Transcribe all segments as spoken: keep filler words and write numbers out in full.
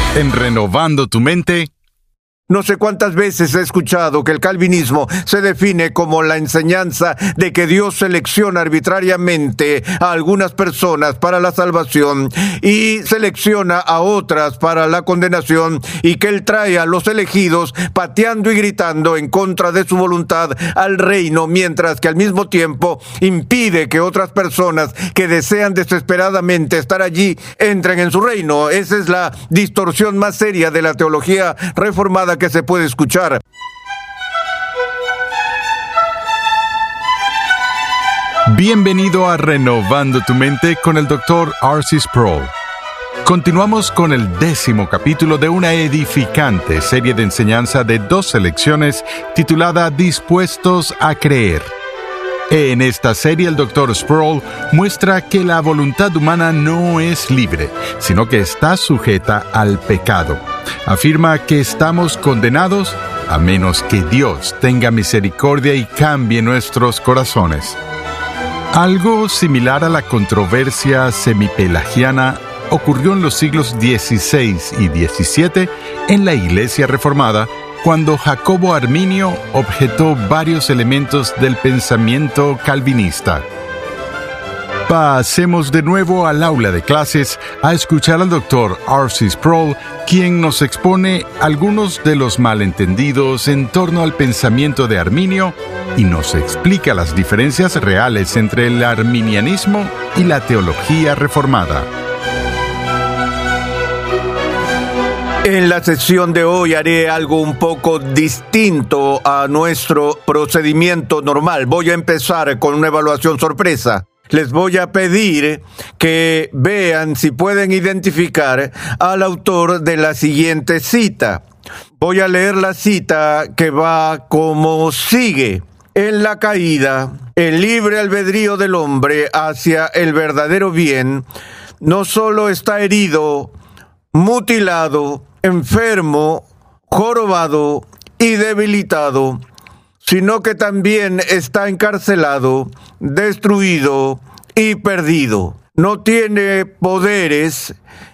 En Renovando tu Mente. No sé cuántas veces he escuchado que el calvinismo se define como la enseñanza de que Dios selecciona arbitrariamente a algunas personas para la salvación y selecciona a otras para la condenación, y que Él trae a los elegidos pateando y gritando en contra de su voluntad al reino, mientras que al mismo tiempo impide que otras personas que desean desesperadamente estar allí entren en su reino. Esa es la distorsión más seria de la teología reformada que se puede escuchar. Bienvenido a Renovando tu Mente con el doctor R C Sproul. Continuamos con el décimo capítulo de una edificante serie de enseñanza de dos selecciones titulada Dispuestos a Creer. En esta serie el doctor Sproul muestra que la voluntad humana no es libre, sino que está sujeta al pecado. Afirma que estamos condenados a menos que Dios tenga misericordia y cambie nuestros corazones. Algo similar a la controversia semipelagiana ocurrió en los siglos dieciséis y diecisiete en la Iglesia Reformada, cuando Jacobo Arminio objetó varios elementos del pensamiento calvinista. Pasemos de nuevo al aula de clases a escuchar al doctor R C Sproul, quien nos expone algunos de los malentendidos en torno al pensamiento de Arminio y nos explica las diferencias reales entre el arminianismo y la teología reformada. En la sesión de hoy haré algo un poco distinto a nuestro procedimiento normal. Voy a empezar con una evaluación sorpresa. Les voy a pedir que vean si pueden identificar al autor de la siguiente cita. Voy a leer la cita, que va como sigue. En la caída, el libre albedrío del hombre hacia el verdadero bien no solo está herido, mutilado, enfermo, jorobado y debilitado, sino que también está encarcelado, destruido y perdido. No tiene poderes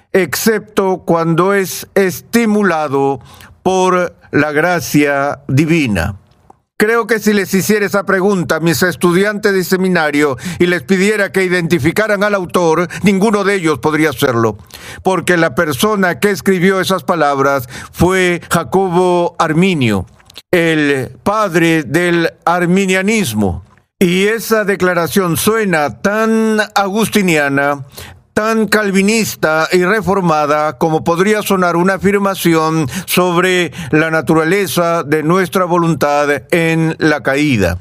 excepto cuando es estimulado por la gracia divina. Creo que si les hiciera esa pregunta a mis estudiantes de seminario y les pidiera que identificaran al autor, ninguno de ellos podría hacerlo, porque la persona que escribió esas palabras fue Jacobo Arminio, el padre del arminianismo. Y esa declaración suena tan agustiniana, tan calvinista y reformada como podría sonar una afirmación sobre la naturaleza de nuestra voluntad en la caída.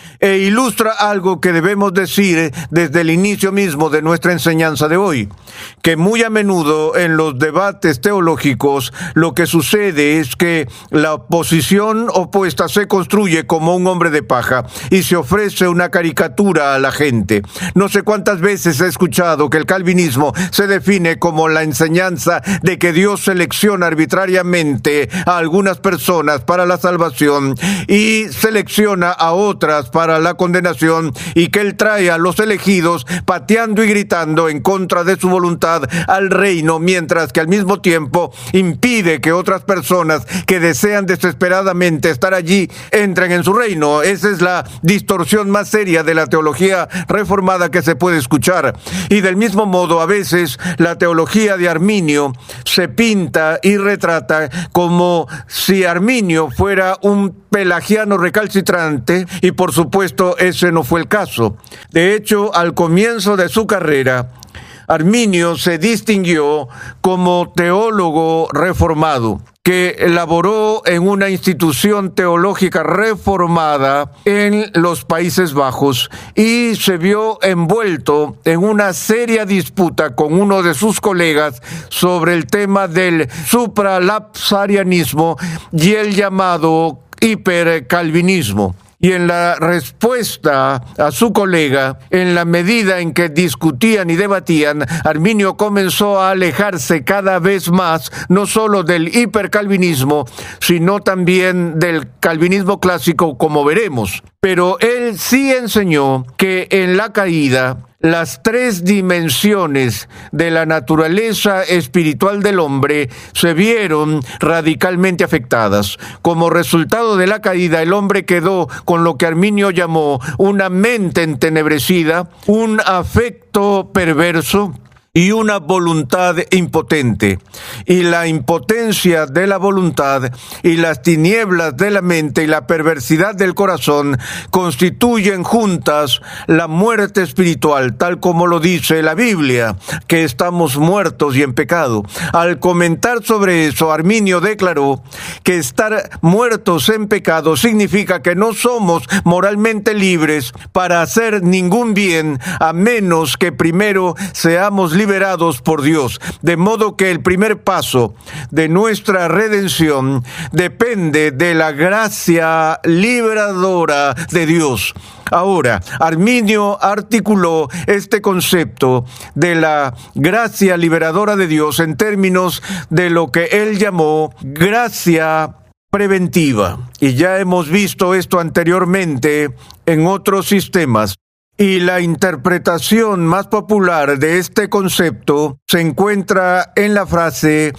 E ilustra algo que debemos decir desde el inicio mismo de nuestra enseñanza de hoy, que muy a menudo en los debates teológicos lo que sucede es que la posición opuesta se construye como un hombre de paja y se ofrece una caricatura a la gente. No sé cuántas veces he escuchado que el calvinismo se define como la enseñanza de que Dios selecciona arbitrariamente a algunas personas para la salvación y selecciona a otras para la condenación, y que Él trae a los elegidos pateando y gritando en contra de su voluntad al reino, mientras que al mismo tiempo impide que otras personas que desean desesperadamente estar allí entren en su reino. Esa es la distorsión más seria de la teología reformada que se puede escuchar. Y del mismo modo, a veces la teología de Arminio se pinta y retrata como si Arminio fuera un pelagiano recalcitrante, y por supuesto ese no fue el caso. De hecho, al comienzo de su carrera, Arminio se distinguió como teólogo reformado, que elaboró en una institución teológica reformada en los Países Bajos y se vio envuelto en una seria disputa con uno de sus colegas sobre el tema del supralapsarianismo y el llamado hipercalvinismo. Y en la respuesta a su colega, en la medida en que discutían y debatían, Arminio comenzó a alejarse cada vez más, no solo del hipercalvinismo, sino también del calvinismo clásico, como veremos. Pero él sí enseñó que en la caída, las tres dimensiones de la naturaleza espiritual del hombre se vieron radicalmente afectadas. Como resultado de la caída, el hombre quedó con lo que Arminio llamó una mente entenebrecida, un afecto perverso y una voluntad impotente. Y la impotencia de la voluntad y las tinieblas de la mente y la perversidad del corazón constituyen juntas la muerte espiritual, tal como lo dice la Biblia, que estamos muertos y en pecado. Al comentar sobre eso, Arminio declaró que estar muertos en pecado significa que no somos moralmente libres para hacer ningún bien, a menos que primero seamos liberados por Dios, de modo que el primer paso de nuestra redención depende de la gracia liberadora de Dios. Ahora, Arminio articuló este concepto de la gracia liberadora de Dios en términos de lo que él llamó gracia preventiva. Y ya hemos visto esto anteriormente en otros sistemas. Y la interpretación más popular de este concepto se encuentra en la frase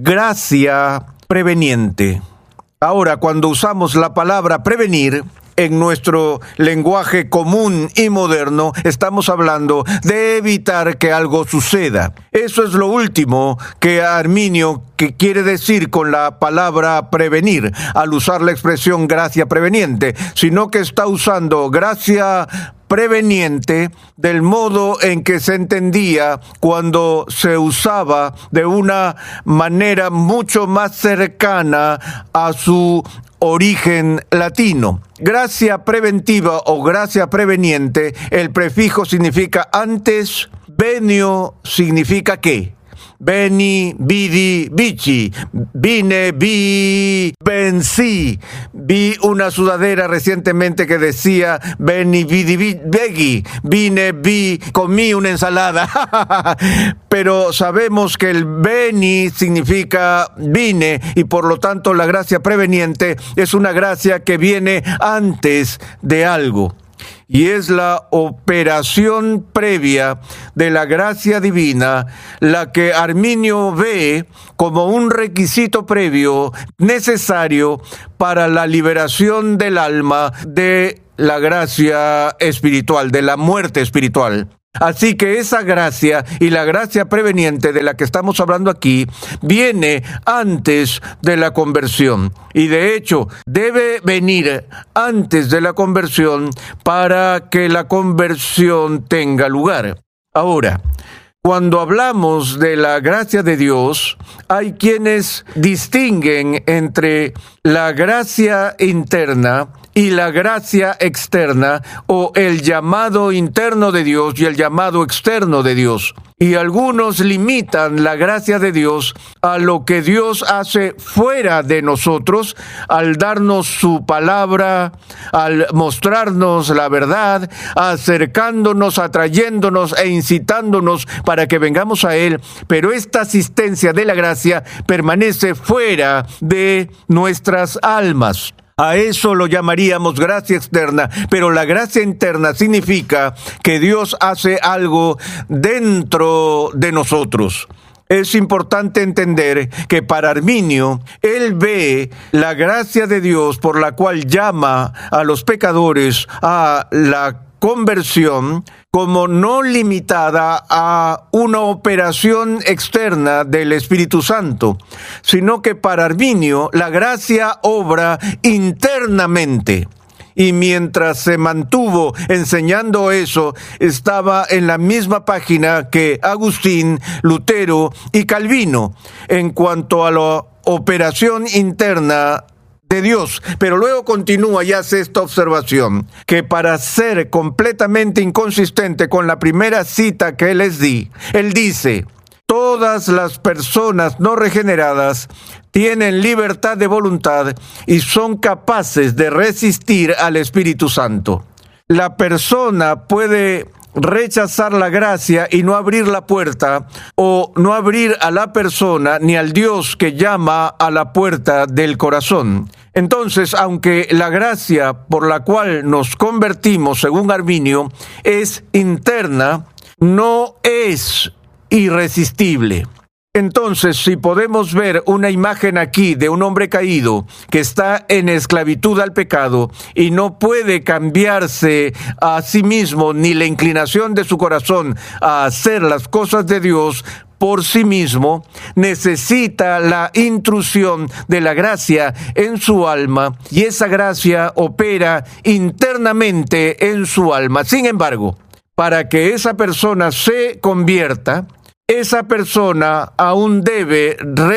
gracia preveniente. Ahora, cuando usamos la palabra prevenir, en nuestro lenguaje común y moderno, estamos hablando de evitar que algo suceda. Eso es lo último que Arminio que quiere decir con la palabra prevenir, al usar la expresión gracia preveniente, sino que está usando gracia preveniente del modo en que se entendía cuando se usaba de una manera mucho más cercana a su origen latino. Gracia preventiva o gracia preveniente, el prefijo significa antes, venio significa qué. Veni, vidi, vici, vine, vi, vencí. Vi una sudadera recientemente que decía veni, vidi, vi, veggi, vine, vi, comí una ensalada. Pero sabemos que el veni significa vine y por lo tanto la gracia preveniente es una gracia que viene antes de algo. Y es la operación previa de la gracia divina la que Arminio ve como un requisito previo necesario para la liberación del alma de la gracia espiritual, de la muerte espiritual. Así que esa gracia y la gracia preveniente de la que estamos hablando aquí viene antes de la conversión y de hecho debe venir antes de la conversión para que la conversión tenga lugar. Ahora, cuando hablamos de la gracia de Dios, hay quienes distinguen entre la gracia interna y la gracia externa, o el llamado interno de Dios y el llamado externo de Dios. Y algunos limitan la gracia de Dios a lo que Dios hace fuera de nosotros, al darnos su palabra, al mostrarnos la verdad, acercándonos, atrayéndonos e incitándonos para que vengamos a Él. Pero esta asistencia de la gracia permanece fuera de nuestras almas. A eso lo llamaríamos gracia externa, pero la gracia interna significa que Dios hace algo dentro de nosotros. Es importante entender que para Arminio, él ve la gracia de Dios por la cual llama a los pecadores a la conversión como no limitada a una operación externa del Espíritu Santo, sino que para Arminio la gracia obra internamente. Y mientras se mantuvo enseñando eso, estaba en la misma página que Agustín, Lutero y Calvino en cuanto a la operación interna de Dios. Pero luego continúa y hace esta observación, que para ser completamente inconsistente con la primera cita que les di, él dice: todas las personas no regeneradas tienen libertad de voluntad y son capaces de resistir al Espíritu Santo. La persona puede rechazar la gracia y no abrir la puerta, o no abrir a la persona ni al Dios que llama a la puerta del corazón. Entonces, aunque la gracia por la cual nos convertimos, según Arminio, es interna, no es irresistible. Entonces, si podemos ver una imagen aquí de un hombre caído que está en esclavitud al pecado y no puede cambiarse a sí mismo ni la inclinación de su corazón a hacer las cosas de Dios por sí mismo, necesita la intrusión de la gracia en su alma y esa gracia opera internamente en su alma. Sin embargo, para que esa persona se convierta, esa persona aún debe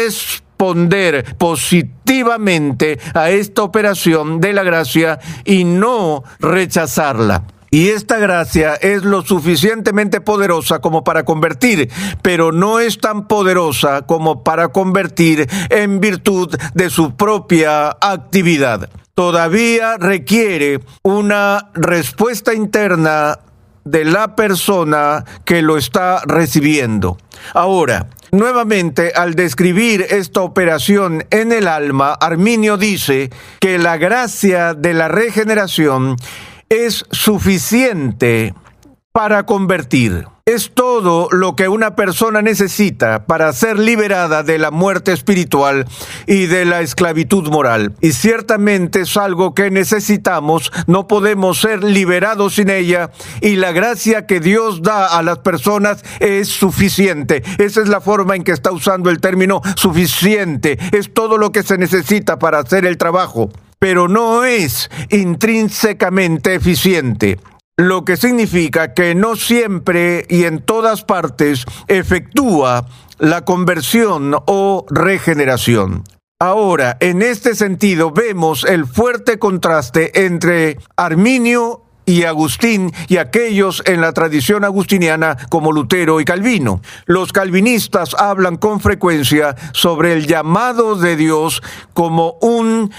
responder positivamente a esta operación de la gracia y no rechazarla. Y esta gracia es lo suficientemente poderosa como para convertir, pero no es tan poderosa como para convertir en virtud de su propia actividad. Todavía requiere una respuesta interna de la persona que lo está recibiendo. Ahora, nuevamente, al describir esta operación en el alma, Arminio dice que la gracia de la regeneración es suficiente para convertir. Es todo lo que una persona necesita para ser liberada de la muerte espiritual y de la esclavitud moral. Y ciertamente es algo que necesitamos, no podemos ser liberados sin ella, y la gracia que Dios da a las personas es suficiente. Esa es la forma en que está usando el término suficiente. Es todo lo que se necesita para hacer el trabajo, pero no es intrínsecamente eficiente. Lo que significa que no siempre y en todas partes efectúa la conversión o regeneración. Ahora, en este sentido, vemos el fuerte contraste entre Arminio y Agustín y aquellos en la tradición agustiniana como Lutero y Calvino. Los calvinistas hablan con frecuencia sobre el llamado de Dios como un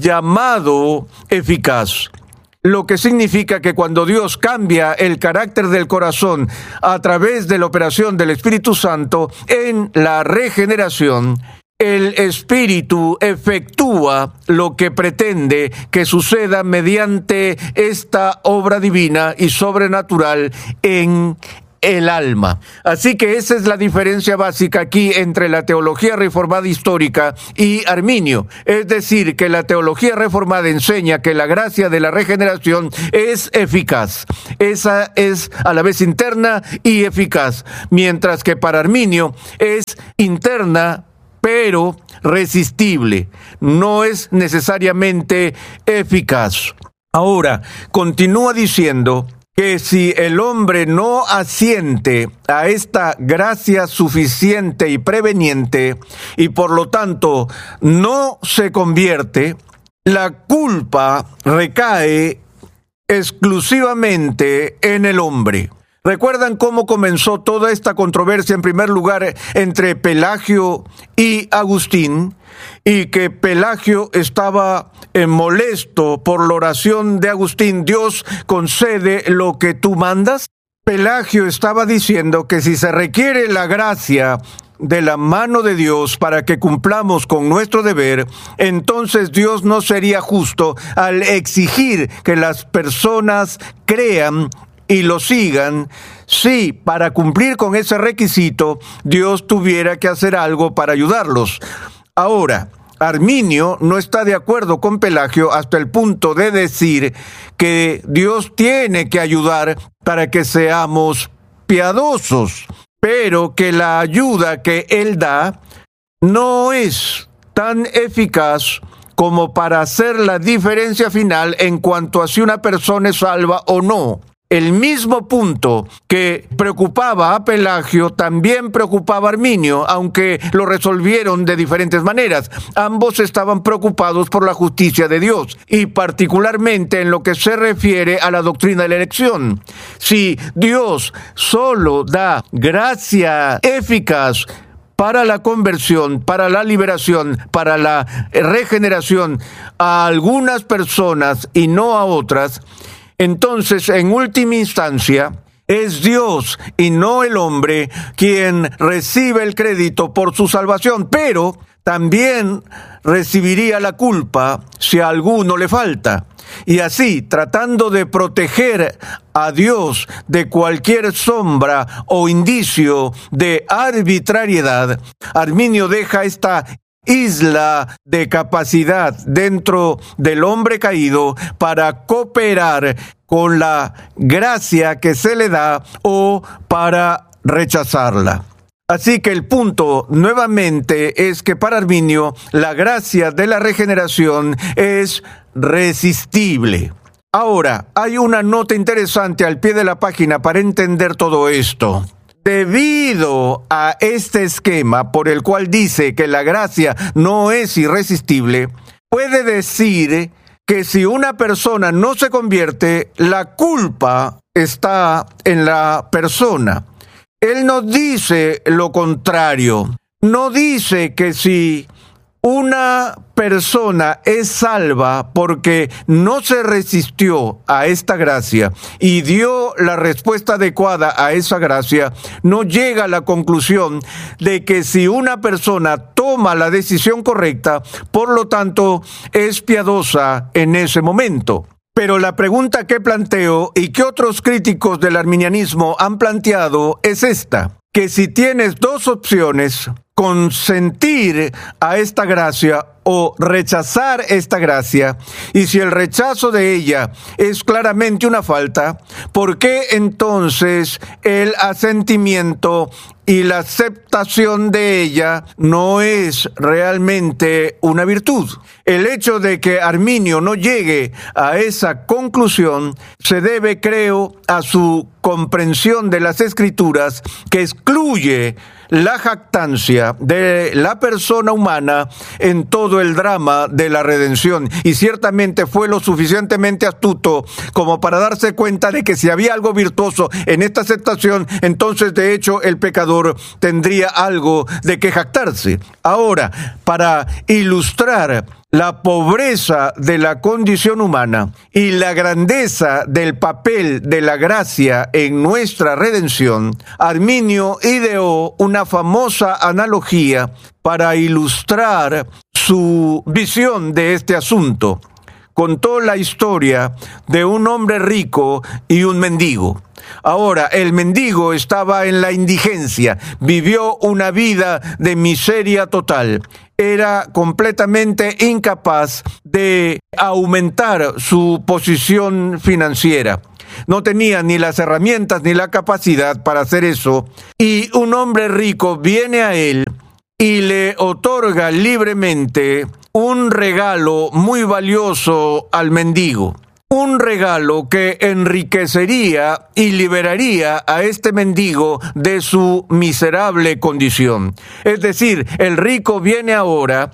llamado eficaz. Lo que significa que cuando Dios cambia el carácter del corazón a través de la operación del Espíritu Santo en la regeneración, el Espíritu efectúa lo que pretende que suceda mediante esta obra divina y sobrenatural en el alma. Así que esa es la diferencia básica aquí entre la teología reformada histórica y Arminio. Es decir, que la teología reformada enseña que la gracia de la regeneración es eficaz. Esa es a la vez interna y eficaz, mientras que para Arminio es interna pero resistible. No es necesariamente eficaz. Ahora, continúa diciendo que si el hombre no asiente a esta gracia suficiente y preveniente y por lo tanto no se convierte, la culpa recae exclusivamente en el hombre. ¿Recuerdan cómo comenzó toda esta controversia en primer lugar entre Pelagio y Agustín? Y que Pelagio estaba eh, molesto por la oración de Agustín: Dios concede lo que tú mandas. Pelagio estaba diciendo que si se requiere la gracia de la mano de Dios para que cumplamos con nuestro deber, entonces Dios no sería justo al exigir que las personas crean y lo sigan, si para cumplir con ese requisito Dios tuviera que hacer algo para ayudarlos. Ahora, Arminio no está de acuerdo con Pelagio hasta el punto de decir que Dios tiene que ayudar para que seamos piadosos, pero que la ayuda que Él da no es tan eficaz como para hacer la diferencia final en cuanto a si una persona es salva o no. El mismo punto que preocupaba a Pelagio también preocupaba a Arminio, aunque lo resolvieron de diferentes maneras. Ambos estaban preocupados por la justicia de Dios, y particularmente en lo que se refiere a la doctrina de la elección. Si Dios solo da gracia eficaz para la conversión, para la liberación, para la regeneración a algunas personas y no a otras, entonces, en última instancia, Es Dios y no el hombre quien recibe el crédito por su salvación, pero también recibiría la culpa si a alguno le falta. Y así, tratando de proteger a Dios de cualquier sombra o indicio de arbitrariedad, Arminio deja esta isla de capacidad dentro del hombre caído para cooperar con la gracia que se le da o para rechazarla. Así que el punto nuevamente es que para Arminio la gracia de la regeneración es resistible. Ahora, hay una nota interesante al pie de la página para entender todo esto. Debido a este esquema por el cual dice que la gracia no es irresistible, puede decir que si una persona no se convierte, la culpa está en la persona. Él no dice lo contrario. No dice que si una persona es salva porque no se resistió a esta gracia y dio la respuesta adecuada a esa gracia, no llega a la conclusión de que si una persona toma la decisión correcta, por lo tanto, es piadosa en ese momento. Pero la pregunta que planteo y que otros críticos del arminianismo han planteado es esta, que si tienes dos opciones, consentir a esta gracia o rechazar esta gracia, y si el rechazo de ella es claramente una falta, ¿por qué entonces el asentimiento y la aceptación de ella no es realmente una virtud? El hecho de que Arminio no llegue a esa conclusión se debe, creo, a su comprensión de las Escrituras, que excluye la jactancia de la persona humana en todo el drama de la redención. Y ciertamente fue lo suficientemente astuto como para darse cuenta de que si había algo virtuoso en esta aceptación, entonces de hecho el pecador tendría algo de que jactarse. Ahora, para ilustrar la pobreza de la condición humana y la grandeza del papel de la gracia en nuestra redención, Arminio ideó una famosa analogía para ilustrar su visión de este asunto. Contó la historia de un hombre rico y un mendigo. Ahora, el mendigo estaba en la indigencia, vivió una vida de miseria total. Era completamente incapaz de aumentar su posición financiera. No tenía ni las herramientas ni la capacidad para hacer eso. Y un hombre rico viene a él y le otorga libremente un regalo muy valioso al mendigo. Un regalo que enriquecería y liberaría a este mendigo de su miserable condición. Es decir, el rico viene ahora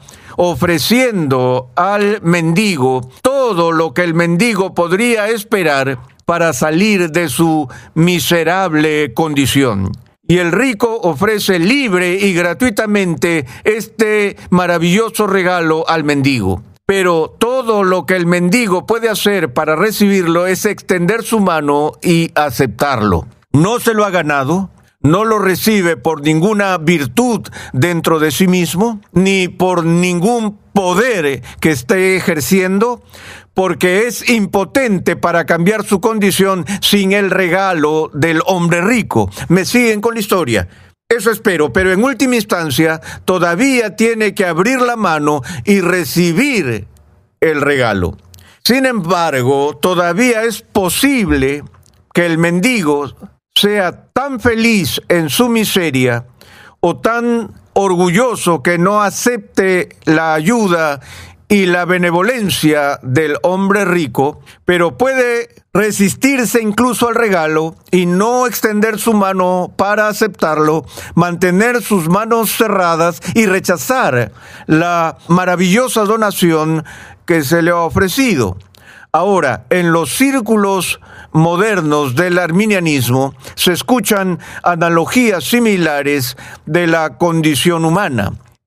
ofreciendo al mendigo todo lo que el mendigo podría esperar para salir de su miserable condición. Y el rico ofrece libre y gratuitamente este maravilloso regalo al mendigo. Pero todo lo que el mendigo puede hacer para recibirlo es extender su mano y aceptarlo. No se lo ha ganado, no lo recibe por ninguna virtud dentro de sí mismo, ni por ningún poder que esté ejerciendo, porque es impotente para cambiar su condición sin el regalo del hombre rico. ¿Me siguen con la historia? Eso espero, pero en última instancia todavía tiene que abrir la mano y recibir el regalo. Sin embargo, todavía es posible que el mendigo sea tan feliz en su miseria o tan orgulloso que no acepte la ayuda y la benevolencia del hombre rico, pero puede resistirse incluso al regalo y no extender su mano para aceptarlo, mantener sus manos cerradas y rechazar la maravillosa donación que se le ha ofrecido. Ahora, en los círculos modernos del arminianismo se escuchan analogías similares de la condición humana.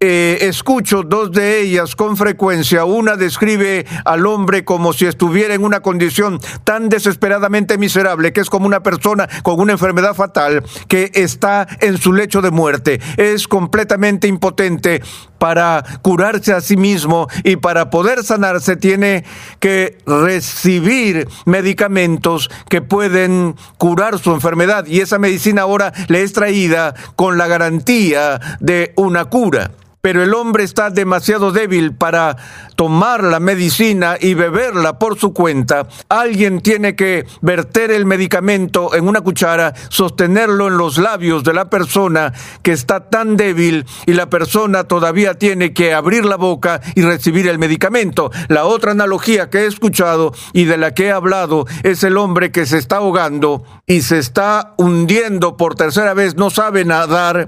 Eh, escucho dos de ellas con frecuencia. Una describe al hombre como si estuviera en una condición tan desesperadamente miserable que es como una persona con una enfermedad fatal que está en su lecho de muerte. Es completamente impotente para curarse a sí mismo y para poder sanarse tiene que recibir medicamentos que pueden curar su enfermedad y esa medicina ahora le es traída con la garantía de una cura. Pero el hombre está demasiado débil para tomar la medicina y beberla por su cuenta. Alguien tiene que verter el medicamento en una cuchara, sostenerlo en los labios de la persona que está tan débil y la persona todavía tiene que abrir la boca y recibir el medicamento. La otra analogía que he escuchado y de la que he hablado es el hombre que se está ahogando y se está hundiendo por tercera vez, no sabe nadar.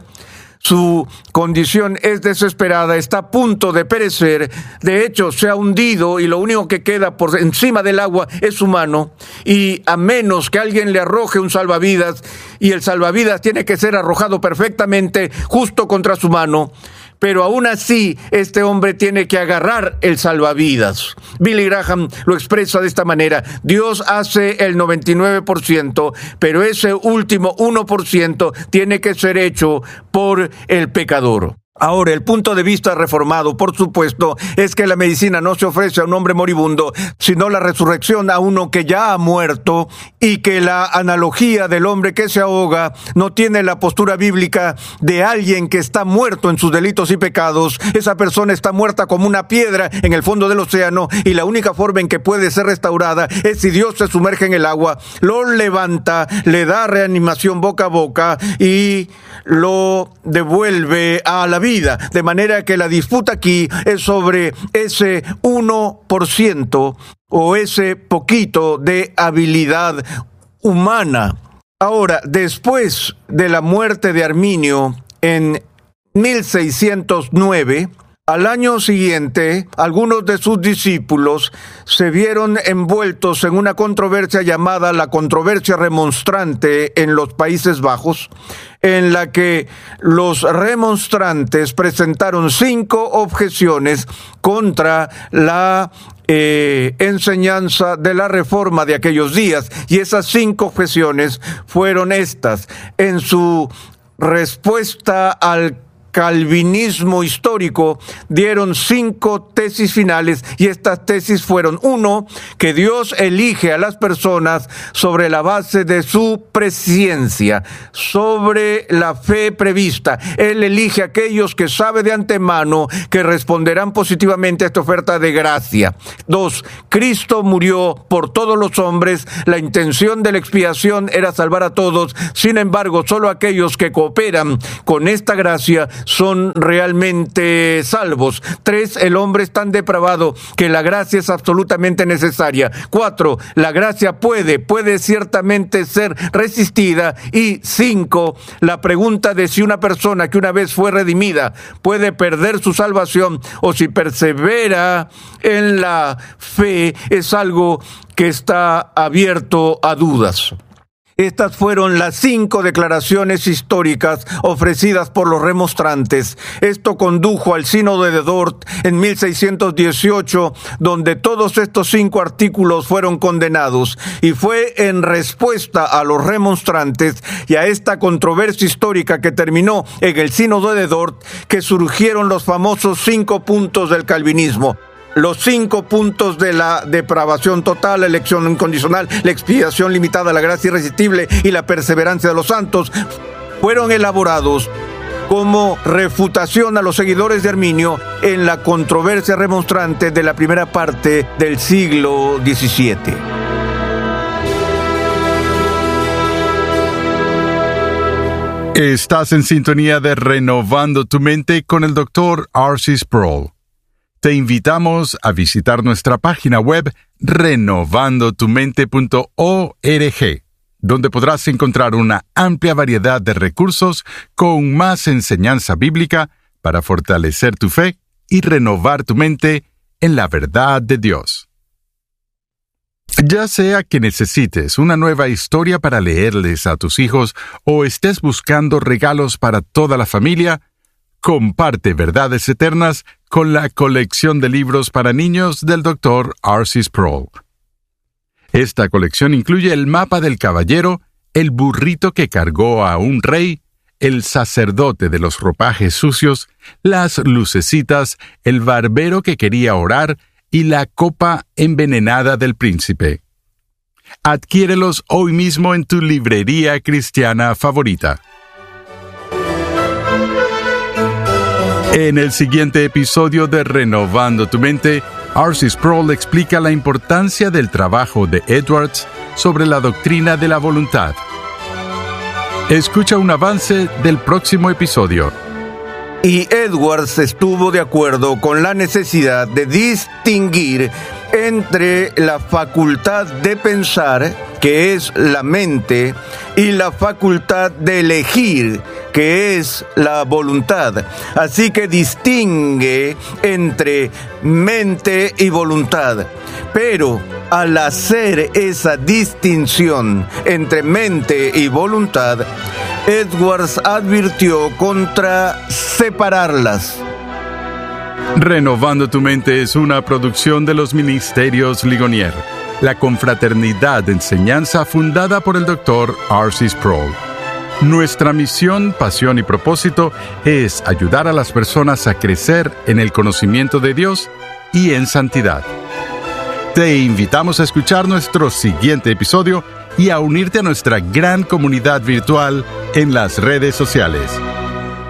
Su condición es desesperada, está a punto de perecer. De hecho, se ha hundido y lo único que queda por encima del agua es su mano. Y a menos que alguien le arroje un salvavidas, y el salvavidas tiene que ser arrojado perfectamente justo contra su mano. Pero aún así, este hombre tiene que agarrar el salvavidas. Billy Graham lo expresa de esta manera: Dios hace el noventa y nueve por ciento, pero ese último uno por ciento tiene que ser hecho por el pecador. Ahora, el punto de vista reformado, por supuesto, es que la medicina no se ofrece a un hombre moribundo, sino la resurrección a uno que ya ha muerto, y que la analogía del hombre que se ahoga no tiene la postura bíblica de alguien que está muerto en sus delitos y pecados. Esa persona está muerta como una piedra en el fondo del océano, y la única forma en que puede ser restaurada es si Dios se sumerge en el agua, lo levanta, le da reanimación boca a boca y lo devuelve a la vida. Vida, de manera que la disputa aquí es sobre ese uno por ciento o ese poquito de habilidad humana. Ahora, después de la muerte de Arminio en mil seiscientos nueve, al año siguiente, algunos de sus discípulos se vieron envueltos en una controversia llamada la controversia remonstrante en los Países Bajos, en la que los remonstrantes presentaron cinco objeciones contra la eh, enseñanza de la Reforma de aquellos días. Y esas cinco objeciones fueron estas. En su respuesta al calvinismo histórico, dieron cinco tesis finales, y estas tesis fueron: uno, que Dios elige a las personas sobre la base de su presciencia, sobre la fe prevista. Él elige a aquellos que sabe de antemano que responderán positivamente a esta oferta de gracia. Dos, Cristo murió por todos los hombres. La intención de la expiación era salvar a todos. Sin embargo, solo aquellos que cooperan con esta gracia son realmente salvos. Tres, el hombre es tan depravado que la gracia es absolutamente necesaria. Cuatro, la gracia puede, puede ciertamente ser resistida. Y cinco, la pregunta de si una persona que una vez fue redimida puede perder su salvación o si persevera en la fe es algo que está abierto a dudas. Estas fueron las cinco declaraciones históricas ofrecidas por los remonstrantes. Esto condujo al Sínodo de Dort en mil seiscientos dieciocho, donde todos estos cinco artículos fueron condenados, y fue en respuesta a los remonstrantes y a esta controversia histórica que terminó en el Sínodo de Dort que surgieron los famosos cinco puntos del calvinismo. Los cinco puntos de la depravación total, la elección incondicional, la expiación limitada, la gracia irresistible y la perseverancia de los santos fueron elaborados como refutación a los seguidores de Arminio en la controversia remonstrante de la primera parte del siglo diecisiete. Estás en sintonía de Renovando tu Mente con el doctor R C Sproul. Te invitamos a visitar nuestra página web renovando tu mente punto org, donde podrás encontrar una amplia variedad de recursos con más enseñanza bíblica para fortalecer tu fe y renovar tu mente en la verdad de Dios. Ya sea que necesites una nueva historia para leerles a tus hijos o estés buscando regalos para toda la familia, comparte verdades eternas con la colección de libros para niños del doctor R C Sproul. Esta colección incluye el mapa del caballero, el burrito que cargó a un rey, el sacerdote de los ropajes sucios, las lucecitas, el barbero que quería orar y la copa envenenada del príncipe. Adquiérelos hoy mismo en tu librería cristiana favorita. En el siguiente episodio de Renovando tu Mente, R C Sproul explica la importancia del trabajo de Edwards sobre la doctrina de la voluntad. Escucha un avance del próximo episodio. Y Edwards estuvo de acuerdo con la necesidad de distinguir entre la facultad de pensar, que es la mente, y la facultad de elegir, que es la voluntad. Así que distingue entre mente y voluntad. Pero al hacer esa distinción entre mente y voluntad, Edwards advirtió contra separarlas. Renovando tu Mente es una producción de los Ministerios Ligonier, la confraternidad de enseñanza fundada por el doctor R C Sproul. Nuestra misión, pasión y propósito es ayudar a las personas a crecer en el conocimiento de Dios y en santidad. Te invitamos a escuchar nuestro siguiente episodio y a unirte a nuestra gran comunidad virtual en las redes sociales.